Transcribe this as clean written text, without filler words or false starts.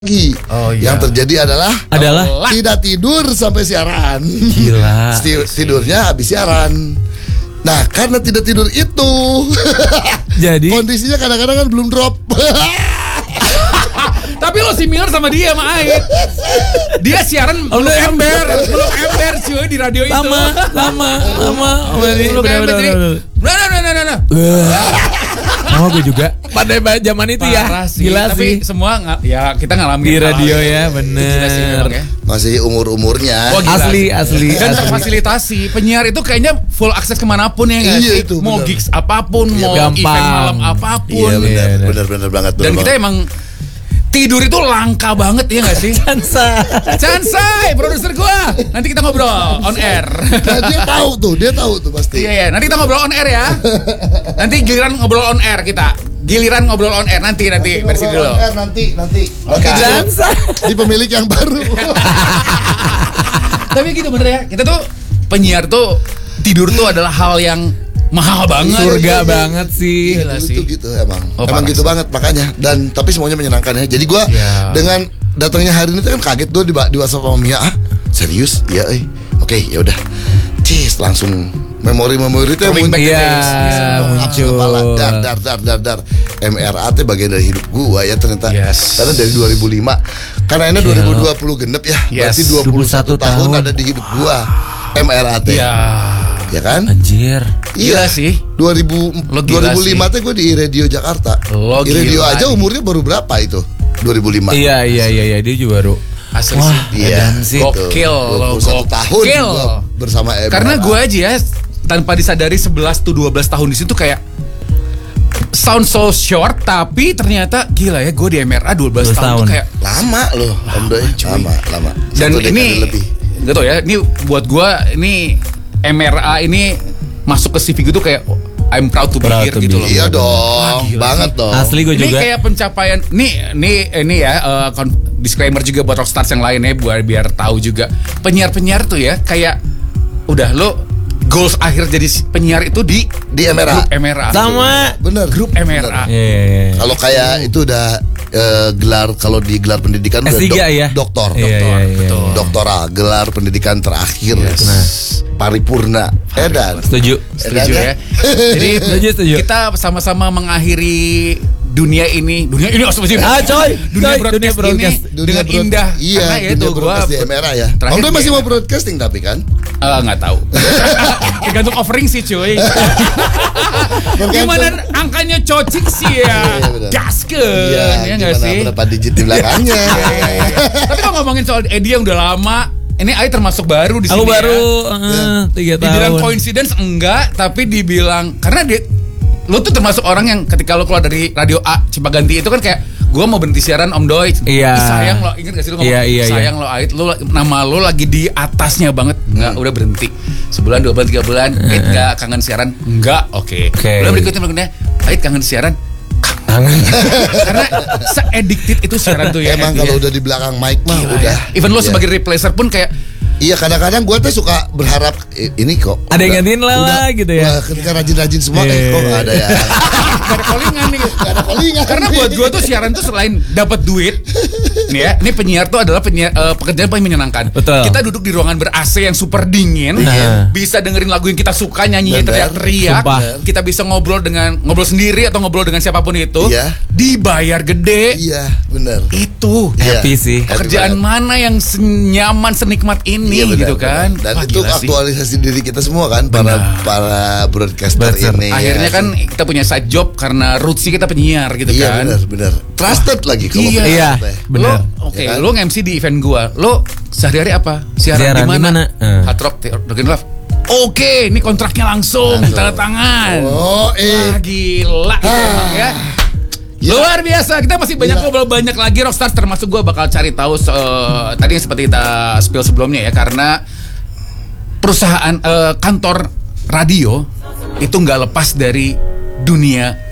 Yang terjadi adalah tidak tidur sampai siaran. Gila. Tidurnya habis siaran. Nah, karena tidak tidur itu, jadi kondisinya kadang-kadang kan belum drop. Tapi lo similar sama dia sama Ait. Dia siaran belum ember cuy di radio itu. Lama. Belum ember jadi. Nah. Oh, gue juga pada zaman itu ya. Gila tapi sih. semua ya kita ngalamin di radio ya, bener. Masih umurnya. Asli. Dan terfasilitasi. Penyiar itu kayaknya full akses kemanapun ya nggak sih? Itu, mau gigs apapun, mau gampang. event malam apapun. Iya benar banget. Dan kita emang tidur itu langka banget ya nggak sih? Cansai, produser gua. Nanti kita ngobrol on air. Nah, dia tahu tuh pasti. Iya. Nanti kita ngobrol on air ya. Nanti giliran ngobrol on air kita. Giliran ngobrol on air nanti versi dulu. Nanti. Oke. Di pemilik yang baru. Tapi gitu bener ya. Kita tuh penyiar tuh tidur tuh adalah hal yang mahal banget. Surga banget sih. Gila sih. Gitu emang. Emang gitu banget makanya. Dan tapi semuanya menyenangkan ya. Jadi gue dengan datangnya hari ini tuh kan kaget tuh di WhatsApp sama Mia. Serius? Iya. Oke, ya udah. Langsung memori itu yang muncul. Muncul. Dar. MRA teh bagian dari hidup gua ya ternyata. Karena dari 2005. Karena ini 2020 genep ya. Berarti 21 tahun ada di hidup gua. MRA teh. Ya kan? Anjir. Gila sih. 2005 teh gue di Radio Jakarta. Radio aja umurnya baru berapa itu? 2005. Iya, dia juga baru. Asli sih. Gokil. 21 tahun gua bersama MRA. Karena gue aja ya tanpa disadari 11 to 12 tahun di situ kayak sound so short, tapi ternyata gila ya gue di MRA 12 tahun tuh kayak lama loh. Lama. Dan ini gak tau ya, ini buat gue ini MRA ini masuk ke CV gue tuh kayak I'm proud to be here gitu loh. Iya dong, banget dong. Asli gue juga. Ini kayak pencapaian. Ini ya disclaimer juga buat rockstars yang lain ya, biar tahu juga. Penyiar-penyiar tuh ya kayak udah lo goals akhir jadi penyiar itu di MRA. Grup MRA. Sama. Bener. Grup MRA. Kalau kayak itu udah gelar, kalau di gelar pendidikan S3 udah ya? doktor. Doktoral, gelar pendidikan terakhir. Paripurna. Setuju Ya. Jadi setuju. kita sama-sama mengakhiri dunia ini coy. dunia broadcast dengan indah. Iya, karena ya itu gua di MRA ya. Om masih mau broadcasting tapi kan? Nggak tahu. Tergantung offering sih cuy. Gimana angkanya cocik sih ya? Gaskeun ya nggak sih? Berapa digit di belakangnya? Tapi kalau ngomongin soal Edi yang udah lama, ini Ai termasuk baru di sini. Aku baru 3 tahun. Dibilang coincidence enggak, tapi dibilang karena lo tuh termasuk orang yang ketika lo keluar dari radio A Cipaganti itu kan kayak gue mau berhenti siaran Om Doi. Iya. Sayang lo, ingat gak sih lo ngomong sayang lo Ait, lo nama lo lagi di atasnya banget. Enggak, udah berhenti. Sebulan, 2 bulan, 3 bulan, Ait enggak kangen siaran? Enggak, oke. Lo berikutnya Ait kangen siaran? Kangen. Karena se-addicted itu siaran tuh ya. Emang kalau udah di belakang mic mah udah. Even lo sebagai replacer pun kayak iya, kadang-kadang gue tuh suka berharap ini kok ada yang gantiin lah gitu ya. Ketika rajin-rajin semua kok nggak ada ya. Gak ada callingan nih. Karena buat gue tuh siaran tuh selain dapat duit, nih ya, ini penyiar tuh adalah pekerjaan paling menyenangkan. Betul. Kita duduk di ruangan ber-AC yang super dingin, bisa dengerin lagu yang kita suka, nyanyiin teriak-teriak. Kita bisa ngobrol sendiri atau ngobrol dengan siapapun itu. Dibayar gede. Iya, benar. Itu happy sih. Pekerjaan mana yang nyaman senikmat ini? Gitu kan. Dan itu aktualisasi diri kita semua kan, para broadcaster ini. Akhirnya kan kita punya side job karena rootsnya kita penyiar gitu kan. Iya, benar. Trusted lagi kalau iya, benar. Oke, lo nge-MC di event gua. Lo sehari-hari apa? Siaran di mana? Hard Rock, Rock and Love. Oke, ini kontraknya langsung tanda tangan. Gila ya. Luar biasa, kita masih banyak ngobrol banyak lagi Rockstars, termasuk gue bakal cari tahu tadi yang seperti kita spill sebelumnya ya, karena perusahaan kantor radio itu nggak lepas dari dunia